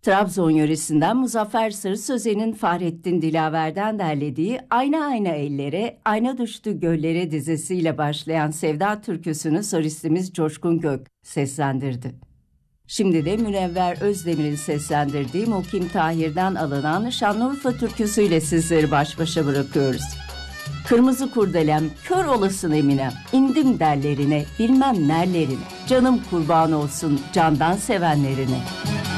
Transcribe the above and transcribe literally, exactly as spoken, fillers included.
Trabzon yöresinden Muzaffer Sarı Sözen'in Fahrettin Dilaver'den derlediği Ayna Ayna Ellere, Ayna Düştü Göllere dizesiyle başlayan Sevda türküsünü solistimiz Coşkun Gök seslendirdi. Şimdi de Münevver Özdemir'in seslendirdiği Mukim Tahir'den alınan Şanlıurfa türküsüyle sizleri baş başa bırakıyoruz. Kırmızı kurdelem, kör olasın Eminem, indim derlerine, bilmem nerlerine, canım kurban olsun candan sevenlerine.